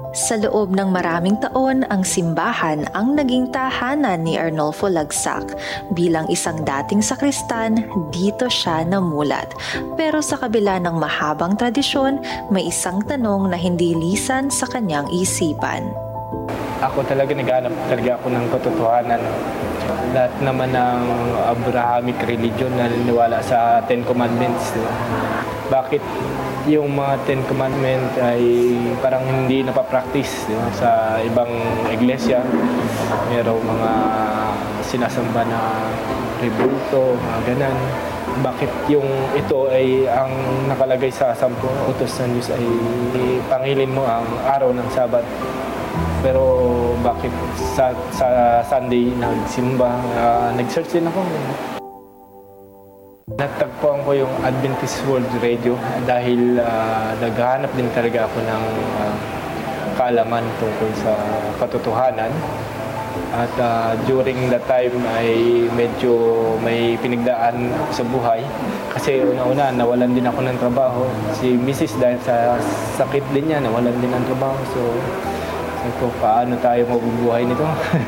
Sa loob ng maraming taon, ang simbahan ang naging tahanan ni Arnolfo Lagsak. Bilang isang dating sakristan, dito siya namulat. Pero sa kabila ng mahabang tradisyon, may isang tanong na hindi lisan sa kanyang isipan. Ako talaga naghanap talaga ako ng katotohanan. Lahat naman ng Abrahamic religion na naniniwala sa Ten Commandments. Diba? Bakit yung mga Ten Commandments ay parang hindi napapractice, diba? Sa ibang iglesia? Merong mga sinasamba na rebulto, mga ganan. Bakit yung ito ay ang nakalagay sa 10 utos ng Diyos ay pangilin mo ang araw ng Sabat? Pero bakit sa Sunday nagsimba, nag-search din ako. Natagpuan ko yung Adventist World Radio dahil naghahanap din talaga ako ng kaalaman tungkol sa katotohanan. At during that time ay medyo may pinagdaan sa buhay. Kasi una-una, nawalan din ako ng trabaho. Si Mrs. dahil sa sakit din niya, nawalan din ng trabaho. So, sabi ko, paano tayo mabubuhay nito?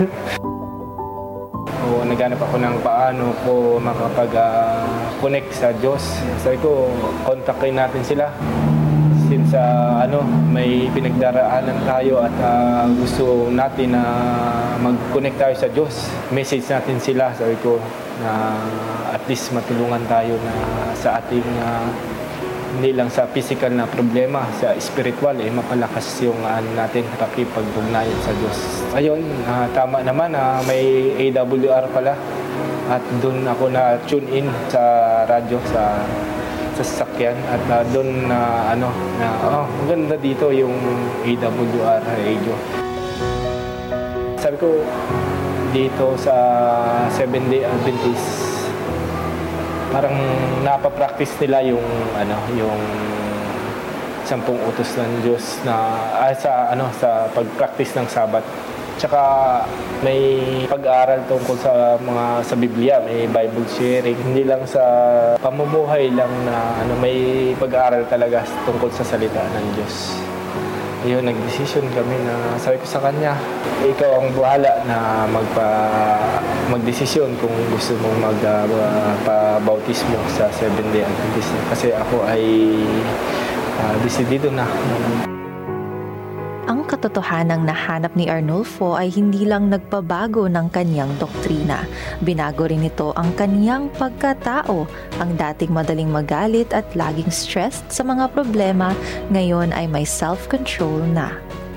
O, naghanap ako ng paano ko makapag-connect sa Diyos. Sabi ko, kontakin natin sila. Since may pinagdaraanan tayo at gusto natin na mag-connect tayo sa Diyos. Message natin sila, sabi ko, na at least matulungan tayo na sa ating hindi lang sa physical na problema, sa spiritual, mapalakas yung natin pakipag-ugnayan sa Diyos. Ayun, tama naman, may AWR pala. At doon ako na-tune in sa radyo, sa sasakyan. At doon maganda dito yung AWR radio. Sabi ko, dito sa Seventh-day Adventist, parang napapractice nila yung 10 utos ng Diyos na sa pagpractice ng Sabat. Tsaka may pag-aaral tungkol sa Biblia, may Bible sharing. Hindi lang sa pamumuhay lang na may pag-aaral talaga tungkol sa salita ng Diyos. Ayun, nag-decision kami na sabi ko sa kanya, ikaw ang bahala na magdesisyon kung gusto mong magpabautismo sa Seventh-day Adventist. Kasi ako ay desidido na. Ang katotohanang nahanap ni Arnolfo ay hindi lang nagpabago ng kanyang doktrina. Binago rin ito ang kanyang pagkatao. Ang dating madaling magalit at laging stressed sa mga problema, ngayon ay may self-control na.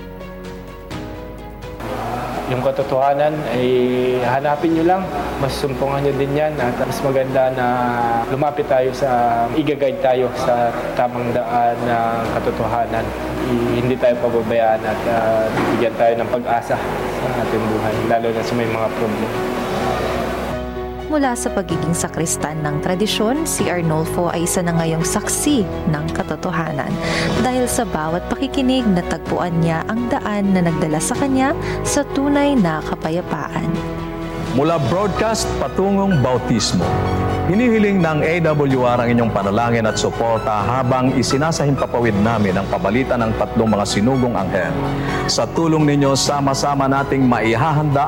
Yung katotohanan ay hanapin nyo lang. Mas sumpungan nyo din yan. At mas maganda na lumapit tayo i-guide tayo sa tamang daan ng katotohanan. Hindi tayo pababayaan at bigyan tayo ng pag-asa sa ating buhay, lalo na sa may mga problema. Mula sa pagiging sakristan ng tradisyon, si Arnolfo ay isa na ngayong saksi ng katotohanan. Dahil sa bawat pakikinig, natagpuan niya ang daan na nagdala sa kanya sa tunay na kapayapaan. Mula broadcast patungong bautismo, hinihiling ng AWR ang inyong panalangin at suporta habang isinasahimpapawid namin ang pabalitan ng 3 mga sinugong anghel. Sa tulong ninyo, sama-sama nating maihahanda